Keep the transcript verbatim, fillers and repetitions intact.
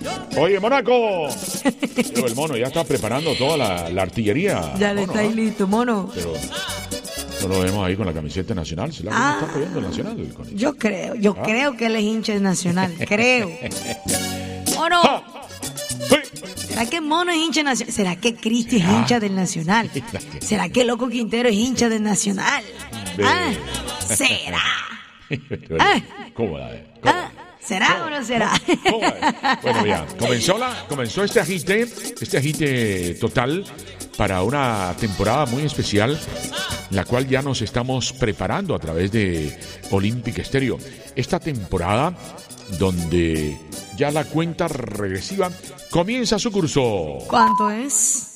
Oye, Mónaco. Pero el mono ya está preparando toda la, la artillería. Ya le está ahí listo, mono. Pero no lo vemos ahí con la camiseta nacional. ¿Se la Ah, está apoyando el nacional? Con eso? Yo creo, yo Ah. creo que él es hincha de Nacional, creo. Mono, ¡Ja! ¡Sí! ¿será que Mono es hincha de Nacional? ¿Será que Cristi es Ah. hincha del Nacional? ¿Será que Loco Quintero es hincha del Nacional? Ve. Ah, ¿será? Ah. ¿Cómo la ve? ¿Cómo? Ah, ¿será o no será? ¿Cómo la ve? Bueno, ya, comenzó, la, comenzó este agite, este agite total para una temporada muy especial, la cual ya nos estamos preparando a través de Olympic Stereo. Esta temporada donde ya la cuenta regresiva comienza su curso. ¿Cuánto es?